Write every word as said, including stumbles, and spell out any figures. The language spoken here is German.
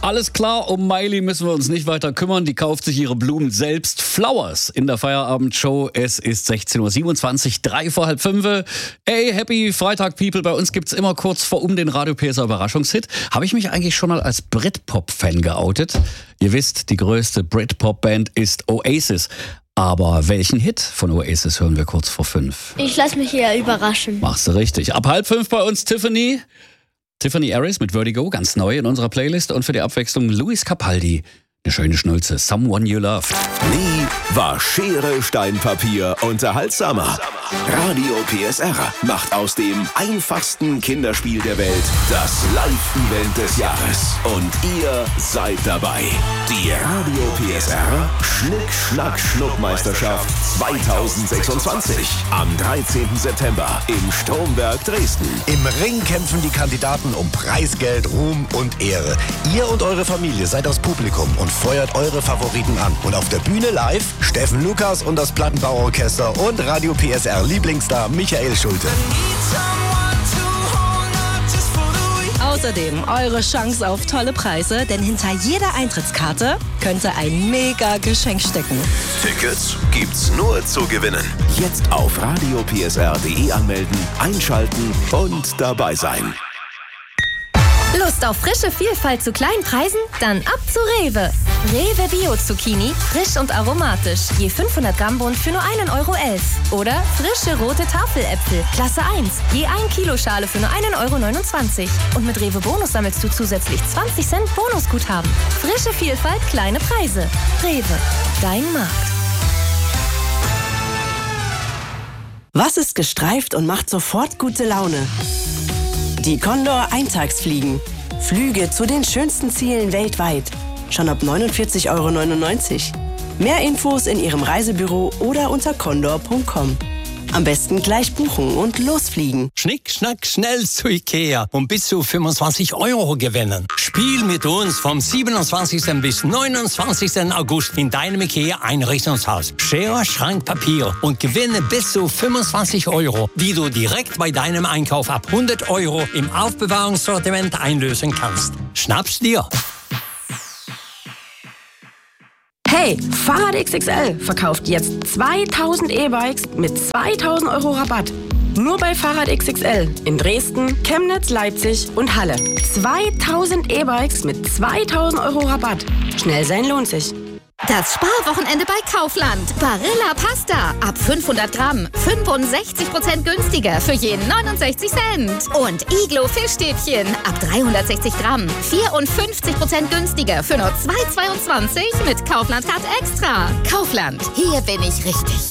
Alles klar, um Miley müssen wir uns nicht weiter kümmern. Die kauft sich ihre Blumen selbst. Flowers in der Feierabendshow. Es ist sechzehn Uhr siebenundzwanzig, drei vor halb fünf. Hey, happy Freitag, People. Bei uns gibt's immer kurz vor um den Radio P S R Überraschungshit. Habe ich mich eigentlich schon mal als Britpop-Fan geoutet? Ihr wisst, die größte Britpop-Band ist Oasis. Aber welchen Hit von Oasis hören wir kurz vor fünf? Ich lasse mich hier überraschen. Machst du richtig. Ab halb fünf bei uns Tiffany. Tiffany Aris mit Vertigo, ganz neu in unserer Playlist. Und für die Abwechslung Luis Capaldi. Eine schöne Schnulze, Someone You Love. Nie war Schere, Stein, Papier unterhaltsamer. Radio P S R macht aus dem einfachsten Kinderspiel der Welt das Live-Event des Jahres. Und ihr seid dabei. Die Radio P S R Schnick-Schnack-Schnuck-Meisterschaft zweitausendsechsundzwanzig. Am dreizehnten September im Stromberg Dresden. Im Ring kämpfen die Kandidaten um Preisgeld, Ruhm und Ehre. Ihr und eure Familie seid das Publikum und feuert eure Favoriten an. Und auf der Bühne live Steffen Lukas und das Plattenbauorchester und Radio P S R Lieblingsstar Michael Schulte. Außerdem eure Chance auf tolle Preise, denn hinter jeder Eintrittskarte könnte ein mega Geschenk stecken. Tickets gibt's nur zu gewinnen. Jetzt auf radio p s r punkt d e anmelden, einschalten und dabei sein. Lust auf frische Vielfalt zu kleinen Preisen? Dann ab zu Rewe. Rewe Bio Zucchini, frisch und aromatisch. Je fünfhundert Gramm Bund für nur einen Euro elf. Oder frische rote Tafeläpfel, Klasse eins. Je ein Kilo Schale für nur einen Euro neunundzwanzig. Und mit Rewe Bonus sammelst du zusätzlich zwanzig Cent Bonusguthaben. Frische Vielfalt, kleine Preise. Rewe, dein Markt. Was ist gestreift und macht sofort gute Laune? Die Condor Eintagsfliegen. Flüge zu den schönsten Zielen weltweit. Schon ab neunundvierzig Euro neunundneunzig. Mehr Infos in Ihrem Reisebüro oder unter condor punkt com. Am besten gleich buchen und losfliegen. Schnick, schnack, schnell zu Ikea und bis zu fünfundzwanzig Euro gewinnen. Spiel mit uns vom siebenundzwanzigsten bis neunundzwanzigsten August in deinem Ikea Einrichtungshaus. Schere, Schrank, Papier und gewinne bis zu fünfundzwanzig Euro, die du direkt bei deinem Einkauf ab hundert Euro im Aufbewahrungssortiment einlösen kannst. Schnapp's dir! Hey, Fahrrad X X L verkauft jetzt zweitausend E-Bikes mit zweitausend Euro Rabatt. Nur bei Fahrrad X X L in Dresden, Chemnitz, Leipzig und Halle. zweitausend E-Bikes mit zweitausend Euro Rabatt. Schnell sein lohnt sich. Das Sparwochenende bei Kaufland. Barilla Pasta. Ab fünfhundert Gramm. fünfundsechzig Prozent günstiger für jeden neunundsechzig Cent. Und Iglo Fischstäbchen. Ab dreihundertsechzig Gramm. vierundfünfzig Prozent günstiger für nur zwei Euro zweiundzwanzig mit Kaufland Card Extra. Kaufland. Hier bin ich richtig.